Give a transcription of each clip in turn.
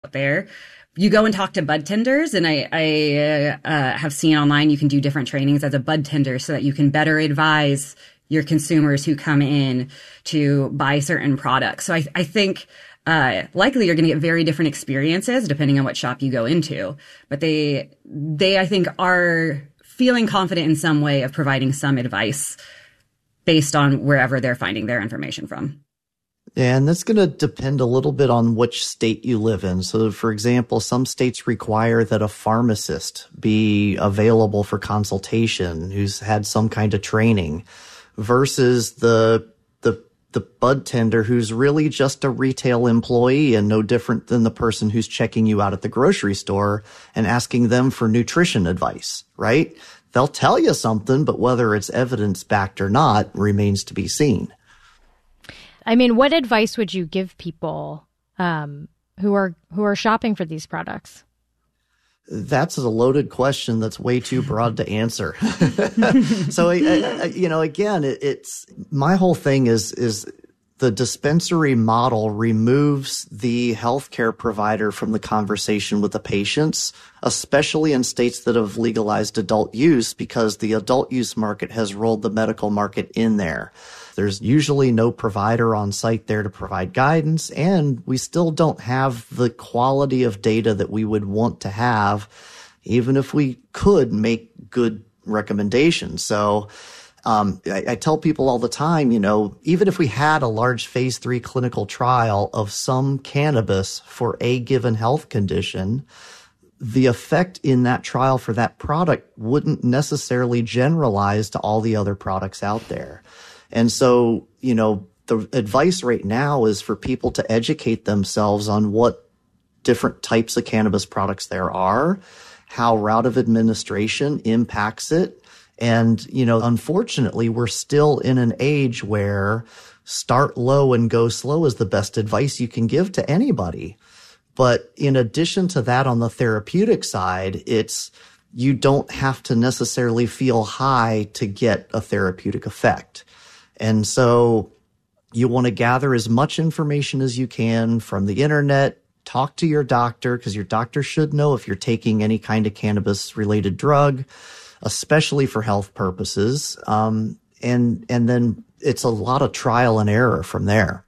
out there. You go and talk to bud tenders, and I have seen online you can do different trainings as a bud tender so that you can better advise your consumers who come in to buy certain products. So I think likely you're going to get very different experiences depending on what shop you go into. But they I think are feeling confident in some way of providing some advice based on wherever they're finding their information from. And that's going to depend a little bit on which state you live in. So, for example, some states require that a pharmacist be available for consultation who's had some kind of training versus the bud tender who's really just a retail employee and no different than the person who's checking you out at the grocery store and asking them for nutrition advice, right? They'll tell you something, but whether it's evidence-backed or not remains to be seen. I mean, what advice would you give people who are shopping for these products? That's a loaded question that's way too broad to answer. So, again, it's my whole thing is the dispensary model removes the healthcare provider from the conversation with the patients, especially in states that have legalized adult use, because the adult use market has rolled the medical market in there. There's usually no provider on site there to provide guidance, and we still don't have the quality of data that we would want to have, even if we could make good recommendations. So I tell people all the time, even if we had a large phase 3 clinical trial of some cannabis for a given health condition, the effect in that trial for that product wouldn't necessarily generalize to all the other products out there. And so, the advice right now is for people to educate themselves on what different types of cannabis products there are, how route of administration impacts it. And, unfortunately, we're still in an age where start low and go slow is the best advice you can give to anybody. But in addition to that, on the therapeutic side, you don't have to necessarily feel high to get a therapeutic effect. And so you want to gather as much information as you can from the internet, talk to your doctor, because your doctor should know if you're taking any kind of cannabis-related drug, especially for health purposes. And then it's a lot of trial and error from there.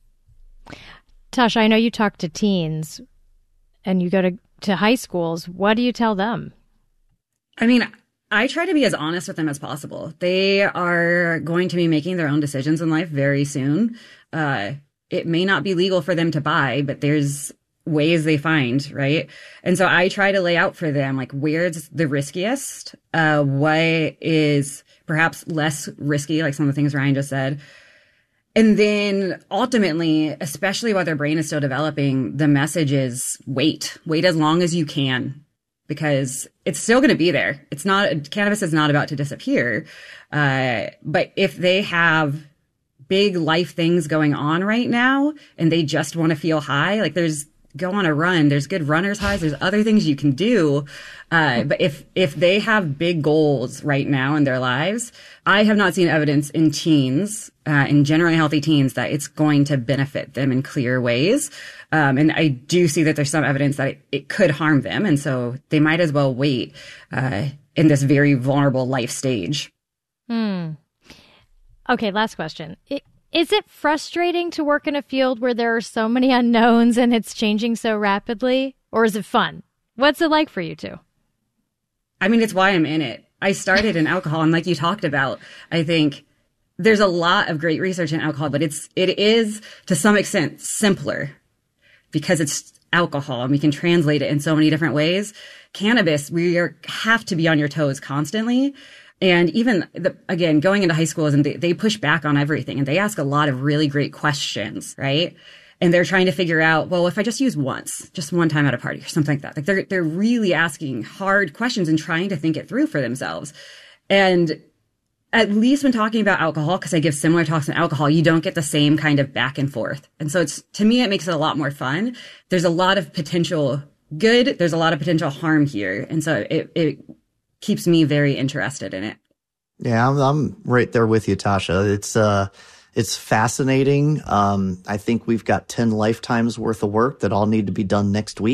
Tasha, I know you talk to teens and you go to high schools. What do you tell them? I mean, I try to be as honest with them as possible. They are going to be making their own decisions in life very soon. It may not be legal for them to buy, but there's ways they find, right? And so I try to lay out for them, like, where's the riskiest? What is perhaps less risky, like some of the things Ryan just said. And then ultimately, especially while their brain is still developing, the message is wait as long as you can, because it's still going to be there. Cannabis is not about to disappear. But if they have big life things going on right now and they just want to feel high, like go on a run, there's good runner's highs, there's other things you can do. But if they have big goals right now in their lives, I have not seen evidence in teens, in generally healthy teens, that it's going to benefit them in clear ways. And I do see that there's some evidence that it could harm them. And so they might as well wait in this very vulnerable life stage. Okay, last question. Is it frustrating to work in a field where there are so many unknowns and it's changing so rapidly? Or is it fun? What's it like for you two? I mean, it's why I'm in it. I started in alcohol, and like you talked about, I think there's a lot of great research in alcohol, but it is to some extent simpler because it's alcohol and we can translate it in so many different ways. Cannabis, have to be on your toes constantly. And even, again, going into high schools, and they push back on everything, and they ask a lot of really great questions, right? And they're trying to figure out, well, if I just use just one time at a party or something like that, like they're really asking hard questions and trying to think it through for themselves. And at least when talking about alcohol, because I give similar talks on alcohol, you don't get the same kind of back and forth. And so to me, it makes it a lot more fun. There's a lot of potential good. There's a lot of potential harm here. And so it keeps me very interested in it. Yeah, I'm right there with you, Tasha. It's fascinating. I think we've got 10 lifetimes worth of work that all need to be done next week.